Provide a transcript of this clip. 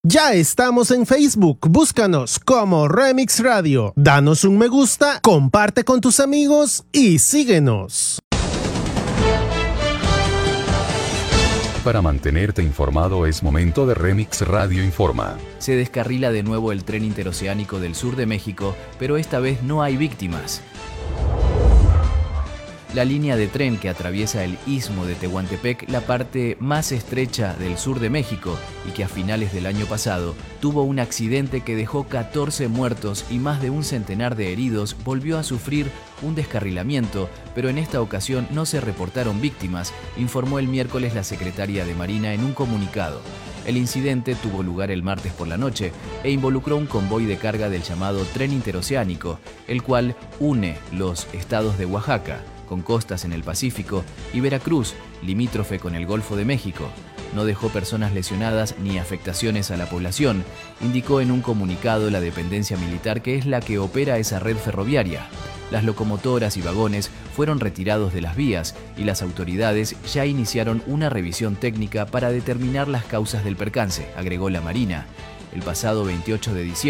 Ya estamos en Facebook, búscanos como Remix Radio. Danos un me gusta, comparte con tus amigos y síguenos. Para mantenerte informado es momento de Remix Radio Informa. Se descarrila de nuevo el tren interoceánico del sur de México, pero esta vez no hay víctimas. La línea de tren que atraviesa el istmo de Tehuantepec, la parte más estrecha del sur de México, y que a finales del año pasado tuvo un accidente que dejó 14 muertos y más de un centenar de heridos, volvió a sufrir un descarrilamiento, pero en esta ocasión no se reportaron víctimas, informó el miércoles la secretaria de Marina en un comunicado. El incidente tuvo lugar el martes por la noche e involucró un convoy de carga del llamado Tren Interoceánico, el cual une los estados de Oaxaca, con costas en el Pacífico, y Veracruz, limítrofe con el Golfo de México. No dejó personas lesionadas ni afectaciones a la población, indicó en un comunicado la dependencia militar que es la que opera esa red ferroviaria. Las locomotoras y vagones fueron retirados de las vías y las autoridades ya iniciaron una revisión técnica para determinar las causas del percance, agregó la Marina. El pasado 28 de diciembre,